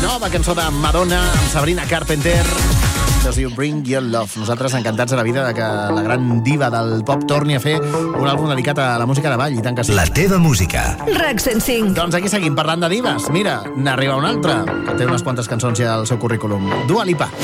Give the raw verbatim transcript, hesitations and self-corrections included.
nova cançó de Madonna amb Sabrina Carpenter. Es diu Bring Your Love. Nosaltres encantats de la vida de que la gran diva del pop torni a fer un àlbum dedicat a la música de ball, i tant que sí. La teva música. RAC cent cinc. Doncs aquí seguim parlant de divas. Mira, n'arriba una altra, que té unes quantes cançons ja al seu currículum. Dua Lipa.